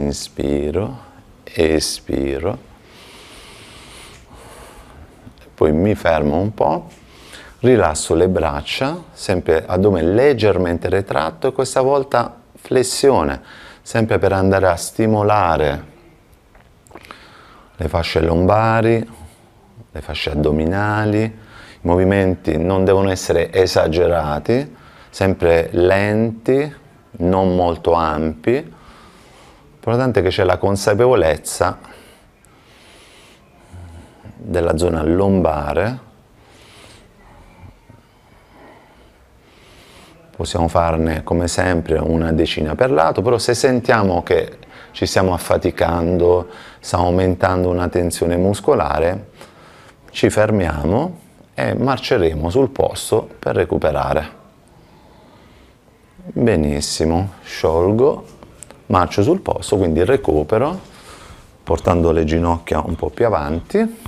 inspiro, espiro, poi mi fermo un po', rilasso le braccia, sempre addome leggermente retratto e questa volta flessione, sempre per andare a stimolare le fasce lombari, le fasce addominali. I movimenti non devono essere esagerati, sempre lenti, non molto ampi. L'importante è che c'è la consapevolezza della zona lombare. Possiamo farne come sempre una decina per lato, però se sentiamo che ci stiamo affaticando, sta aumentando una tensione muscolare, ci fermiamo e marceremo sul posto per recuperare. Benissimo, sciolgo, marcio sul posto, quindi recupero, portando le ginocchia un po' più avanti.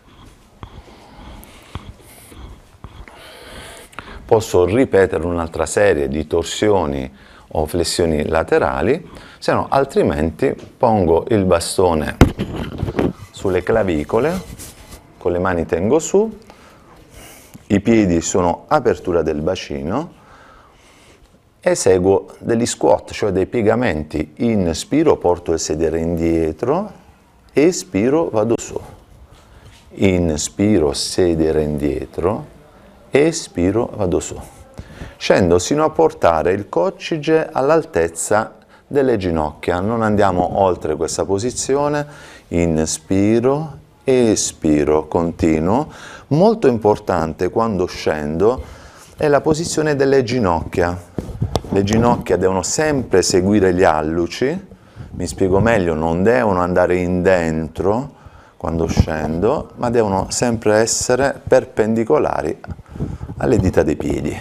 Posso ripetere un'altra serie di torsioni o flessioni laterali, se no altrimenti pongo il bastone sulle clavicole, con le mani tengo su, i piedi sono apertura del bacino, eseguo degli squat, cioè dei piegamenti. Inspiro, porto il sedere indietro, espiro, vado su. Inspiro, sedere indietro, espiro, vado su. Scendo sino a portare il coccige all'altezza delle ginocchia, non andiamo oltre questa posizione. Inspiro, espiro, continuo. Molto importante quando scendo è la posizione delle ginocchia. Le ginocchia devono sempre seguire gli alluci, mi spiego meglio, non devono andare in dentro quando scendo, ma devono sempre essere perpendicolari alle dita dei piedi.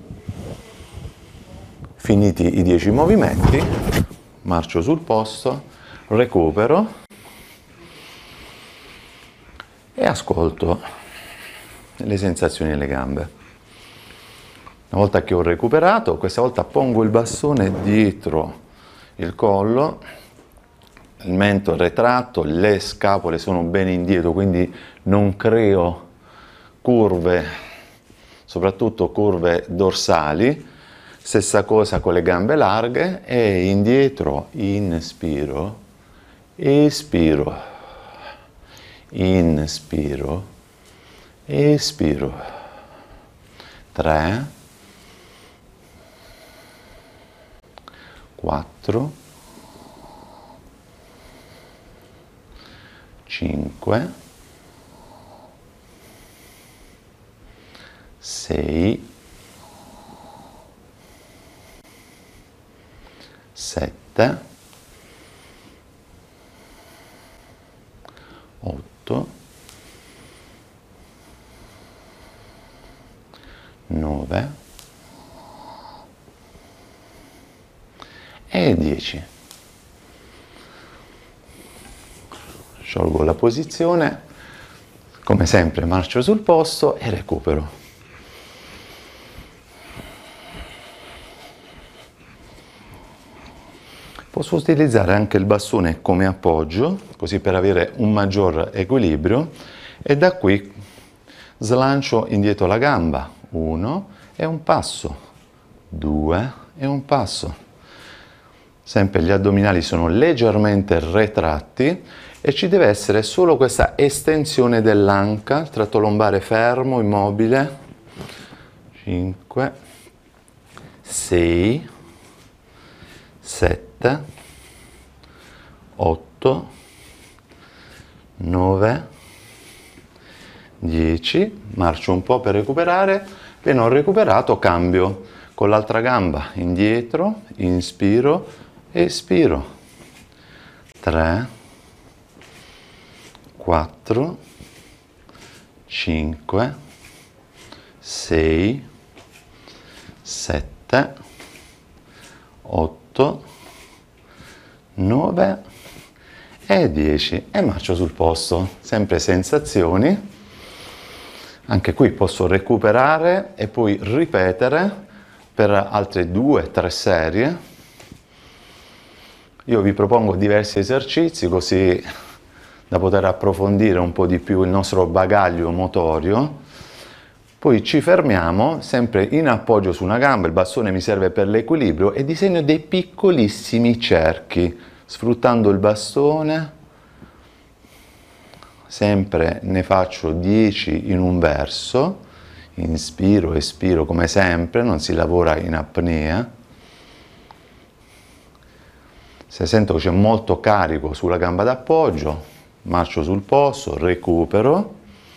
Finiti i 10 movimenti, marcio sul posto, recupero e ascolto le sensazioni alle gambe. Una volta che ho recuperato, questa volta pongo il bastone dietro il collo, il mento è retratto, le scapole sono bene indietro, quindi non creo curve, soprattutto curve dorsali. Stessa cosa con le gambe larghe e indietro, inspiro, espiro, inspiro, espiro. 3, 4, 5, 6, 7, 8, 9 e 10. Sciolgo la posizione, come sempre marcio sul posto e recupero. Posso utilizzare anche il bastone come appoggio, così per avere un maggior equilibrio, e da qui slancio indietro la gamba, 1 e un passo, 2 e un passo. Sempre gli addominali sono leggermente retratti e ci deve essere solo questa estensione dell'anca, il tratto lombare fermo, immobile. 5, 6, 7, 8, 9, 10, marcio un po' per recuperare, appena ho recuperato cambio con l'altra gamba, indietro, inspiro, espiro, 3, 4, 5, 6, 7, 8, 9 e 10 e marcio sul posto, sempre sensazioni. Anche qui posso recuperare e poi ripetere per altre 2-3 serie. Io vi propongo diversi esercizi così da poter approfondire un po' di più il nostro bagaglio motorio. Poi ci fermiamo sempre in appoggio su una gamba, il bastone mi serve per l'equilibrio e disegno dei piccolissimi cerchi, sfruttando il bastone. Sempre ne faccio 10 in un verso, inspiro, espiro come sempre, non si lavora in apnea. Se sento che c'è molto carico sulla gamba d'appoggio, marcio sul posto, recupero,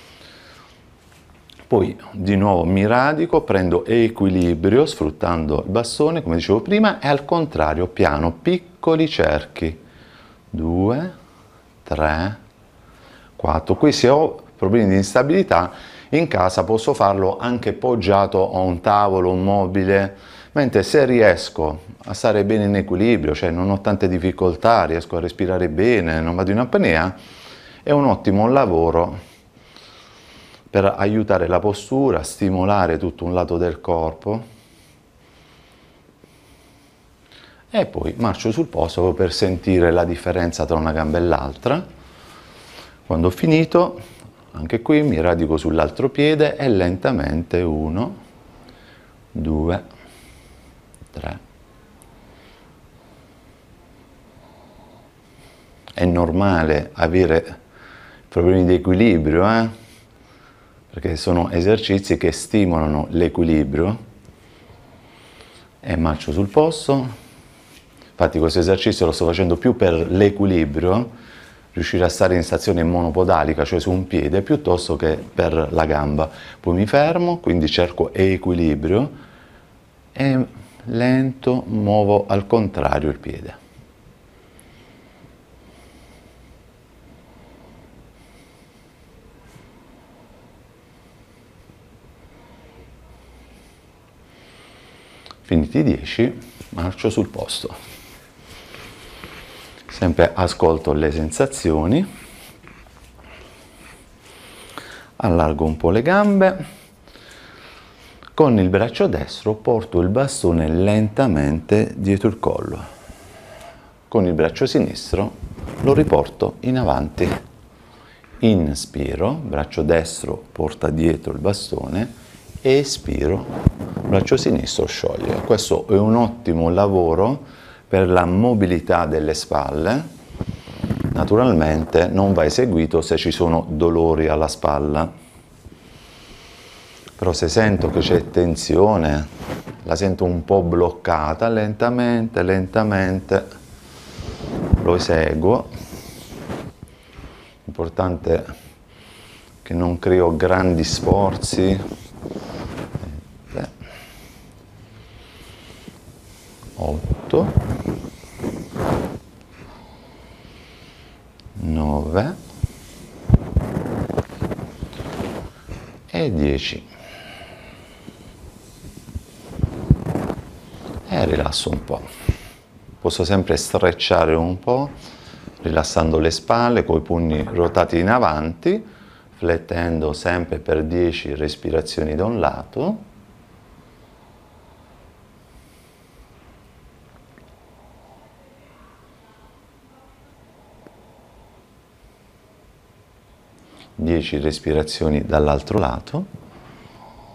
poi di nuovo mi radico, prendo equilibrio sfruttando il bastone, come dicevo prima, e al contrario, piano, piccoli cerchi, 2, 3, 4. Qui se ho problemi di instabilità in casa posso farlo anche poggiato a un tavolo, un mobile, mentre se riesco a stare bene in equilibrio, cioè non ho tante difficoltà, riesco a respirare bene, non vado in apnea, è un ottimo lavoro per aiutare la postura, stimolare tutto un lato del corpo e poi marcio sul posto per sentire la differenza tra una gamba e l'altra. Quando ho finito, anche qui mi radico sull'altro piede e lentamente 1, 2, 3. È normale avere problemi di equilibrio, perché sono esercizi che stimolano l'equilibrio. E marcio sul posto. Infatti questo esercizio lo sto facendo più per l'equilibrio, riuscire a stare in stazione monopodalica, cioè su un piede, piuttosto che per la gamba. Poi mi fermo, quindi cerco equilibrio e lento muovo al contrario il piede. Finiti 10, marcio sul posto. Sempre ascolto le sensazioni, allargo un po' le gambe, con il braccio destro porto il bastone lentamente dietro il collo, con il braccio sinistro lo riporto in avanti, inspiro, braccio destro porta dietro il bastone, espiro, braccio sinistro scioglie. Questo è un ottimo lavoro per la mobilità delle spalle. Naturalmente non va eseguito se ci sono dolori alla spalla, però se sento che c'è tensione, la sento un po' bloccata, lentamente lo eseguo. Importante che non creo grandi sforzi. 8, 9 e 10 e rilasso un po'. Posso sempre strecciare un po', rilassando le spalle con i pugni ruotati in avanti, flettendo sempre per 10 respirazioni da un lato. Respirazioni dall'altro lato.